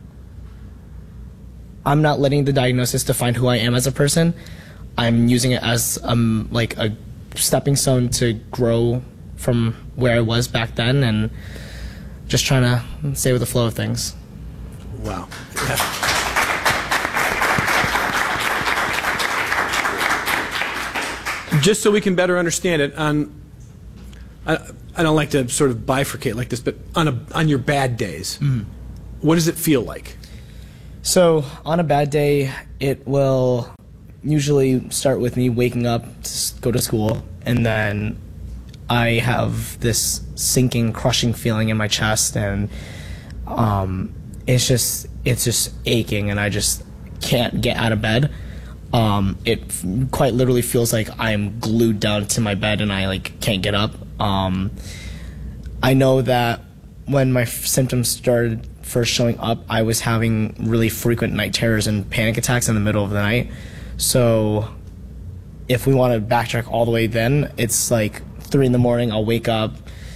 I'm not letting the diagnosis define who I am as a person. I'm using it as like a stepping stone to grow from where I was back then, and just trying to stay with the flow of things. Wow. Yeah. Just so we can better understand it, I don't like to sort of bifurcate like this, but on your bad days, what does it feel like? So on a bad day, it will usually start with me waking up to go to school, and then I have this sinking, crushing feeling in my chest, and it's just aching, and I just can't get out of bed. It quite literally feels like I'm glued down to my bed and I can't get up. I know that when my symptoms started first showing up, I was having really frequent night terrors and panic attacks in the middle of the night. So if we want to backtrack all the way, then it's 3 a.m. I'll wake up,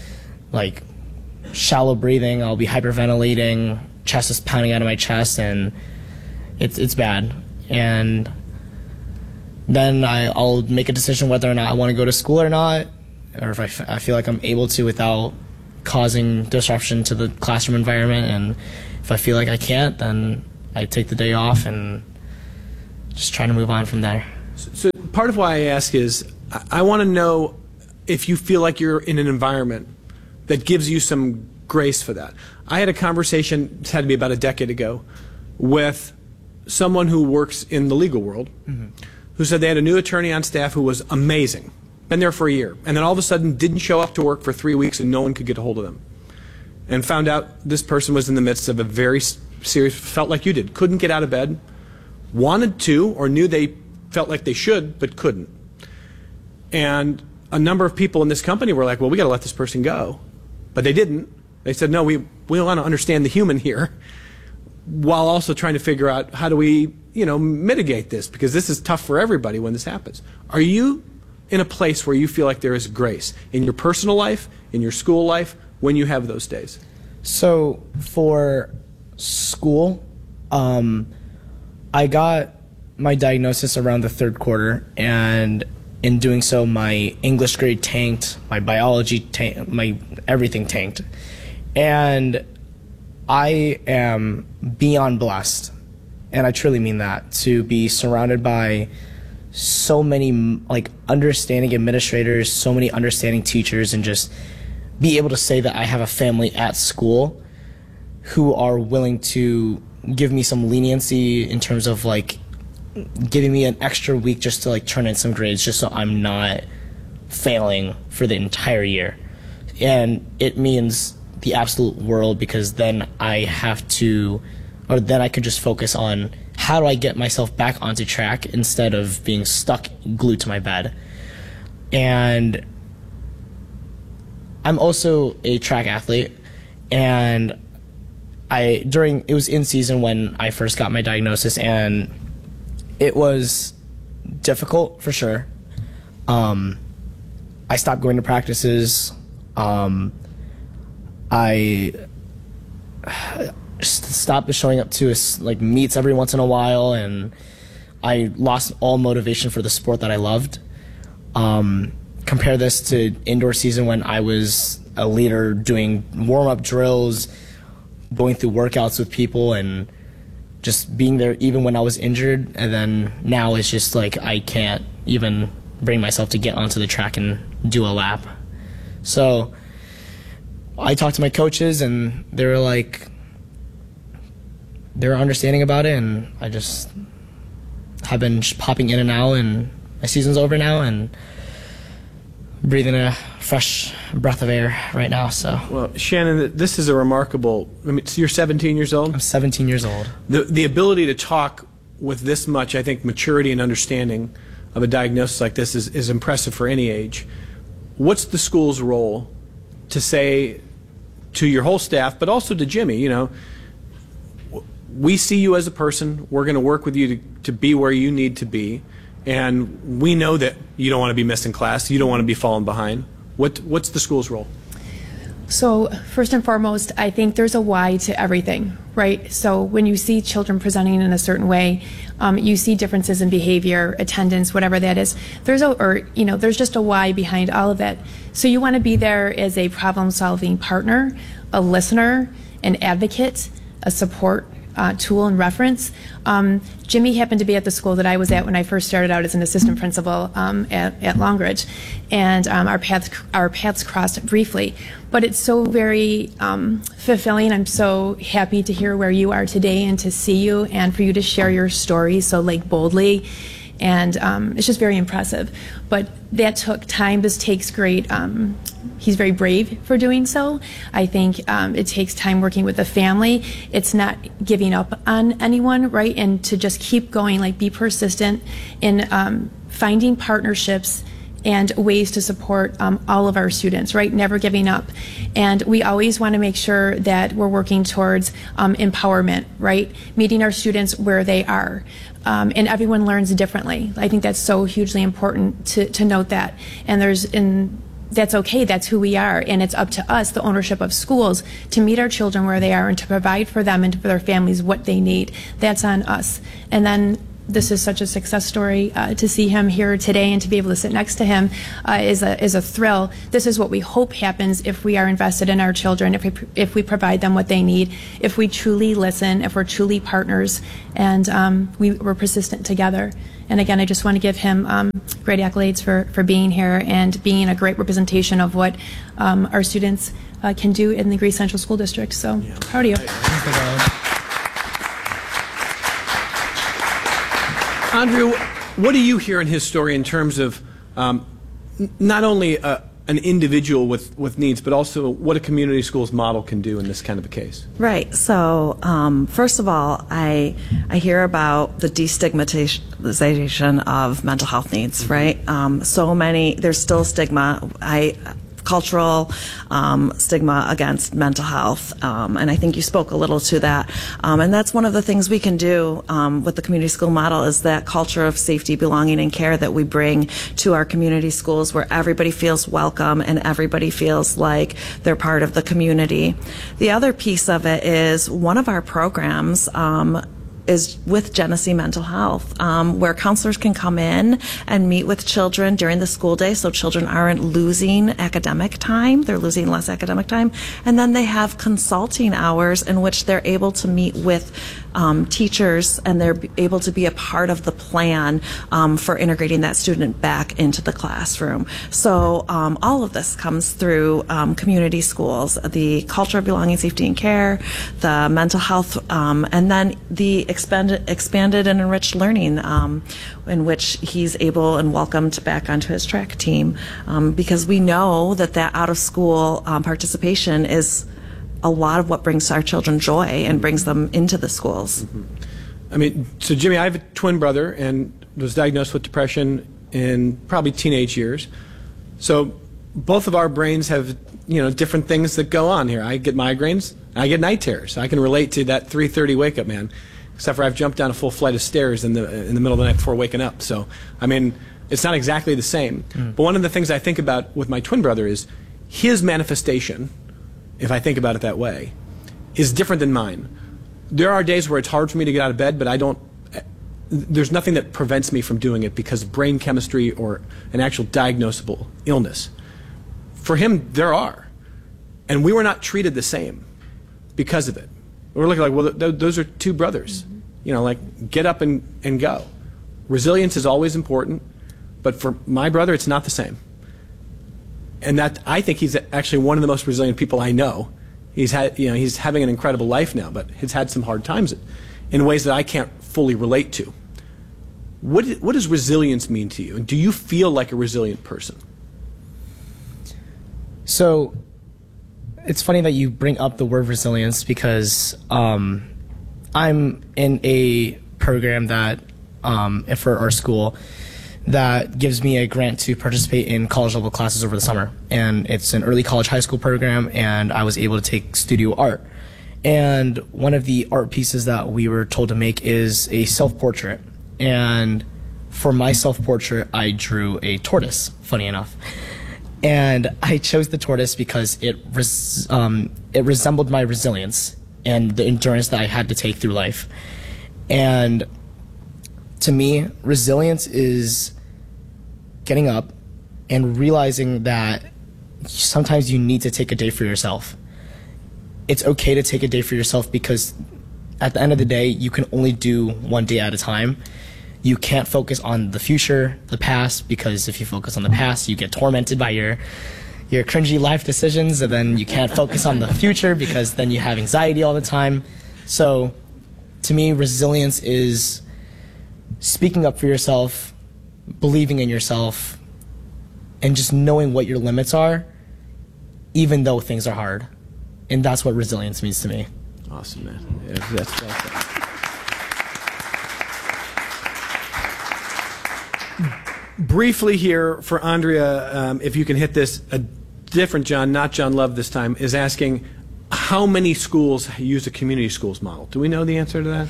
shallow breathing, I'll be hyperventilating, chest is pounding out of my chest, and it's bad. And then I'll make a decision whether or not I want to go to school or not, or if I feel like I'm able to without causing disruption to the classroom environment. And if I feel like I can't, then I take the day off and just try to move on from there. So part of why I ask is I want to know if you feel like you're in an environment that gives you some grace for that. I had a conversation, it had to be about a decade ago, with someone who works in the legal world, who said they had a new attorney on staff who was amazing, been there for a year, and then all of a sudden didn't show up to work for 3 weeks and no one could get a hold of them. And found out this person was in the midst of a very serious, felt like you did, couldn't get out of bed, wanted to, or knew they felt like they should, but couldn't. And a number of people in this company were like, well, we got to let this person go. But they didn't. They said, no, we want to understand the human here, while also trying to figure out how do we, mitigate this, because this is tough for everybody when this happens. Are you in a place where you feel like there is grace in your personal life, in your school life, when you have those days? So for school, I got my diagnosis around the third quarter, and in doing so, my English grade tanked, my biology tanked, my everything tanked. And I am beyond blessed, and I truly mean that, to be surrounded by so many understanding administrators, so many understanding teachers, and just be able to say that I have a family at school who are willing to give me some leniency in terms of giving me an extra week just to turn in some grades, just so I'm not failing for the entire year. And it means the absolute world, because then I could just focus on how do I get myself back onto track instead of being stuck glued to my bed. And I'm also a track athlete, and it was in season when I first got my diagnosis, and it was difficult for sure. I stopped going to practices. I stopped showing up to meets every once in a while, and I lost all motivation for the sport that I loved. Compare this to indoor season when I was a leader doing warm-up drills, going through workouts with people, and just being there even when I was injured. And then now it's just I can't even bring myself to get onto the track and do a lap. So I talked to my coaches, and they were understanding about it, and I just have been popping in and out, and my season's over now, and breathing a fresh breath of air right now. So, well, Shannon, this is a remarkable. So you're 17 years old? I'm 17 years old. The ability to talk with this much, I think, maturity and understanding of a diagnosis like this is impressive for any age. What's the school's role to say to your whole staff, but also to Jimmy, we see you as a person, we're going to work with you to be where you need to be, and we know that you don't want to be missing class, you don't want to be falling behind. What's the school's role? So first and foremost, I think there's a why to everything, right? So when you see children presenting in a certain way, you see differences in behavior, attendance, whatever that is. There's just a why behind all of it. So you want to be there as a problem-solving partner, a listener, an advocate, a support tool and reference. Jimmy happened to be at the school that I was at when I first started out as an assistant principal at Longridge, and our paths crossed briefly. But it's so very fulfilling. I'm so happy to hear where you are today and to see you and for you to share your story so boldly. And it's just very impressive. But that took time. This takes great, he's very brave for doing so. I think it takes time working with the family. It's not giving up on anyone, right? And to just keep going, like be persistent in finding partnerships and ways to support all of our students, right? Never giving up. And we always want to make sure that we're working towards empowerment, right? Meeting our students where they are. And everyone learns differently. I think that's so hugely important to note that. And that's okay, that's who we are. And it's up to us, the ownership of schools, to meet our children where they are and to provide for them and for their families what they need. That's on us. And then this is such a success story. To see him here today and to be able to sit next to him is a thrill. This is what we hope happens if we are invested in our children, if we provide them what they need, if we truly listen, if we're truly partners, and we're persistent together. And again, I just want to give him great accolades for being here and being a great representation of what our students can do in the Greece Central School District. So proud of you. Andrew, what do you hear in his story in terms of not only an individual with needs, but also what a community schools model can do in this kind of a case? Right. So, first of all, I hear about the destigmatization of mental health needs, right? There's still stigma. Cultural stigma against mental health, and I think you spoke a little to that. And that's one of the things we can do with the community school model, is that culture of safety, belonging, and care that we bring to our community schools, where everybody feels welcome and everybody feels like they're part of the community. The other piece of it is one of our programs is with Genesee Mental Health, where counselors can come in and meet with children during the school day, so children aren't losing academic time, they're losing less academic time, and then they have consulting hours in which they're able to meet with teachers, and they're able to be a part of the plan for integrating that student back into the classroom. So all of this comes through community schools, the culture of belonging, safety, and care, the mental health, and then the expanded and enriched learning, in which he's able and welcomed back onto his track team, because we know that out-of-school participation is a lot of what brings our children joy and brings them into the schools. I mean, so Jimmy, I have a twin brother and was diagnosed with depression in probably teenage years. So both of our brains have, different things that go on here. I get migraines, I get night terrors. I can relate to that 3:30 wake up, man. Except for I've jumped down a full flight of stairs in the middle of the night before waking up. So, I mean, it's not exactly the same. But one of the things I think about with my twin brother is his manifestation, if I think about it that way, is different than mine. There are days where it's hard for me to get out of bed, but there's nothing that prevents me from doing it because of brain chemistry or an actual diagnosable illness. For him, there are. And we were not treated the same because of it. We're looking like, well, those are two brothers. Get up and go. Resilience is always important, but for my brother, it's not the same. And that, I think he's actually one of the most resilient people I know. He's having an incredible life now, but he's had some hard times in ways that I can't fully relate to. What does resilience mean to you? And do you feel like a resilient person? So, it's funny that you bring up the word resilience, because I'm in a program that, for our school, that gives me a grant to participate in college level classes over the summer. And it's an early college high school program, and I was able to take studio art. And one of the art pieces that we were told to make is a self-portrait. And for my self-portrait, I drew a tortoise, funny enough. And I chose the tortoise because it resembled my resilience and the endurance that I had to take through life. And to me, resilience is getting up and realizing that sometimes you need to take a day for yourself. It's okay to take a day for yourself, because at the end of the day, you can only do one day at a time. You can't focus on the future, the past, because if you focus on the past, you get tormented by your cringy life decisions, and then you can't focus on the future because then you have anxiety all the time. So to me, resilience is speaking up for yourself, believing in yourself, and just knowing what your limits are, even though things are hard. And that's what resilience means to me. Awesome, man. Yeah, that's well said. Briefly here for Andrea, if you can hit this, a different John, not John Love this time, is asking how many schools use a community schools model. Do we know the answer to that?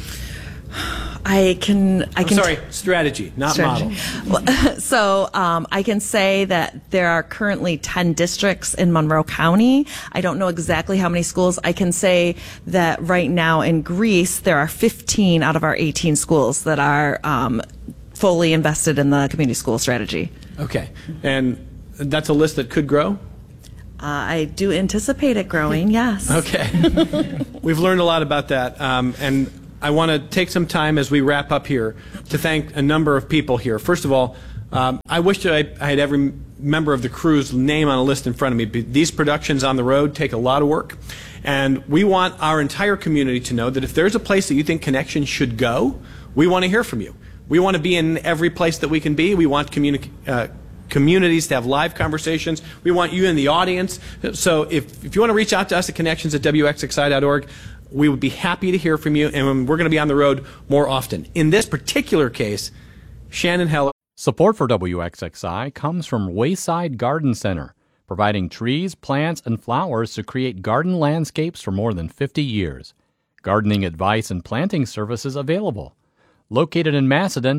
Strategy, not model. So I can say that there are currently 10 districts in Monroe County. I don't know exactly how many schools. I can say that right now in Greece, there are 15 out of our 18 schools that are fully invested in the community school strategy. Okay. And that's a list that could grow? I do anticipate it growing, yes. Okay. We've learned a lot about that. And I want to take some time as we wrap up here to thank a number of people here. First of all, I wish I had every member of the crew's name on a list in front of me. These productions on the road take a lot of work. And we want our entire community to know that if there's a place that you think Connection should go, we want to hear from you. We want to be in every place that we can be. We want communities to have live conversations. We want you in the audience. So if you want to reach out to us at connections@wxxi.org, we would be happy to hear from you, and we're going to be on the road more often. In this particular case, Shannon Heller. Support for WXXI comes from Wayside Garden Center, providing trees, plants, and flowers to create garden landscapes for more than 50 years. Gardening advice and planting services available. Located in Macedon,